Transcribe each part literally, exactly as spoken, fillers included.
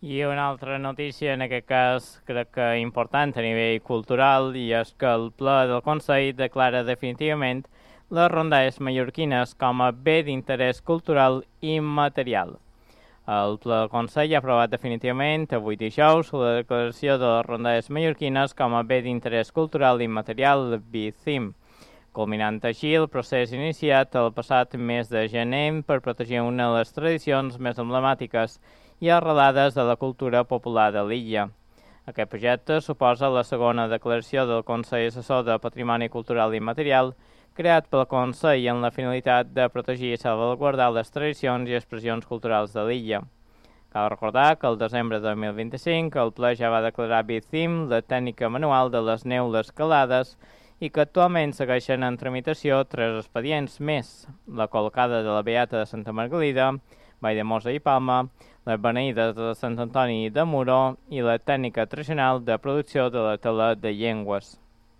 I una altra notícia, en aquest cas crec que important a nivell cultural, i és que el ple del Consell declara definitivament les rondalles mallorquines com a bé d'interès cultural immaterial. El ple del Consell ha aprovat definitivament avui dijous la declaració de les rondalles mallorquines com a bé d'interès cultural immaterial, B I C I M, culminant així el procés iniciat el passat mes de gener per protegir una de les tradicions més emblemàtiques i arrelades de la cultura popular de l'illa. Aquest projecte suposa la segona declaració del Consell Assessor de Patrimoni Cultural Immaterial, creat pel Consell amb la finalitat de protegir i salvaguardar les tradicions i expressions culturals de l'illa. Cal recordar que el desembre de dos mil vint-i-cinc el ple ja va declarar B I C I M la tècnica manual de les neules calades i que actualment segueixen en tramitació tres expedients més: la col·locada de la Beata de Santa Margalida, Valldemossa i Palma, les beneïdes de Sant Antoni de Muro i la tècnica tradicional de producció de la tela de llengües.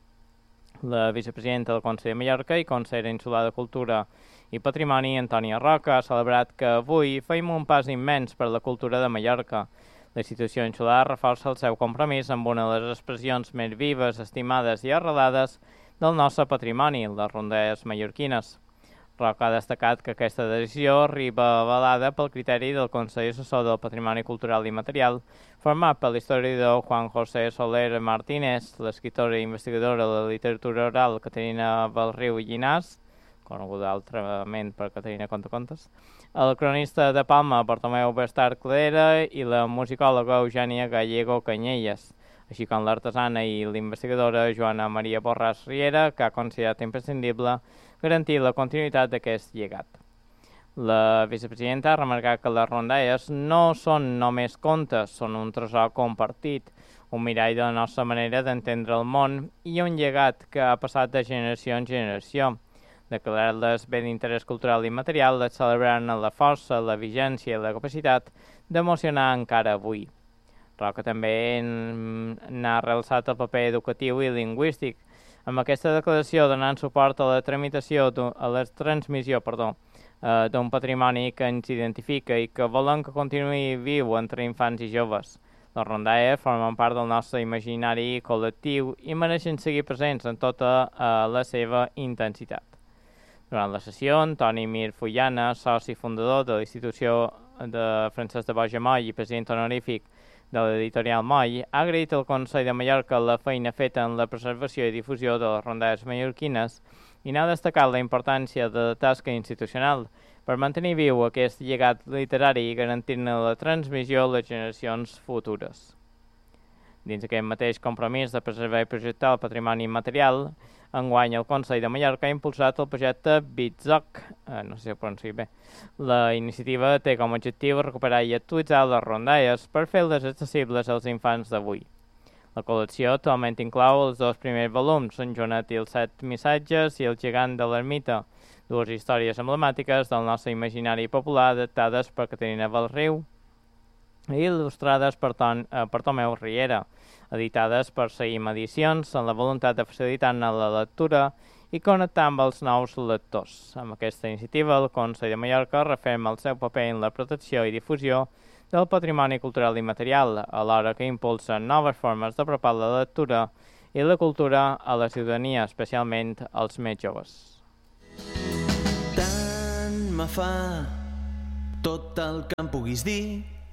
La vicepresidenta del Consell de Mallorca i consellera insular de Cultura i Patrimoni, Antònia Roca, ha celebrat que avui feim un pas immens per la cultura de Mallorca. La institució insular reforça el seu compromís amb una de les expressions més vives, estimades i arrelades del nostre patrimoni, les rondalles mallorquines. Roca ha destacat que aquesta decisió arriba avalada pel criteri del Consell Assessor del Patrimoni Cultural i Material, format per l'historiador Juan José Soler Martínez, l'escriptora i investigadora de la literatura oral Caterina Balriu i Llinàs, coneguda altrament per Caterina Contacontes, el cronista de Palma Bartomeu Bestart Cladera i la musicòloga Eugènia Gallego Canyelles, així com l'artesana i l'investigadora Joana Maria Borràs Riera, que ha considerat imprescindible garantir la continuïtat d'aquest llegat. La vicepresidenta ha remarcat que les rondalles no són només contes, són un tresor compartit, un mirall de la nostra manera d'entendre el món i un llegat que ha passat de generació en generació. Declarar-les bé d'interès cultural i material les celebrant la força, la vigència i la capacitat d'emocionar encara avui. Roca també n'ha realçat el paper educatiu i lingüístic, amb aquesta declaració donant suport a la tramitació, a la transmissió, perdó, eh, d'un patrimoni que ens identifica i que volen que continuï viu entre infants i joves. Les rondalles formen part del nostre imaginari col·lectiu i mereixen seguir presents en tota eh, la seva intensitat. Durant la sessió, Antoni Mir Fullana, soci fundador de l'Institució de Francesc de Boja Moll i president honorífic de l'editorial Moll, ha agraït al Consell de Mallorca la feina feta en la preservació i difusió de les rondalles mallorquines i n'ha destacat la importància de la tasca institucional per mantenir viu aquest llegat literari i garantir-ne la transmissió a les generacions futures. Dins aquest mateix compromís de preservar i projectar el patrimoni immaterial, enguany el Consell de Mallorca ha impulsat el projecte BITZOC, eh, no sé si ho pronuncio bé. La iniciativa té com a objectiu recuperar i actualitzar les rondalles per fer-les accessibles als infants d'avui. La col·lecció actualment inclou els dos primers volums, en Joanet i els set missatges i el gegant de l'ermita, dues històries emblemàtiques del nostre imaginari popular adaptades per Caterina Balriu i il·lustrades per, ton, eh, per Tomeu Riera, editades per Saïm Edicions amb la voluntat de facilitar-ne la lectura i connectar amb els nous lectors. Amb aquesta iniciativa, el Consell de Mallorca referma el seu paper en la protecció i difusió del patrimoni cultural i material, alhora que impulsa noves formes d'apropar la lectura i la cultura a la ciutadania, especialment als més joves. Tant me fa tot el que em puguis dir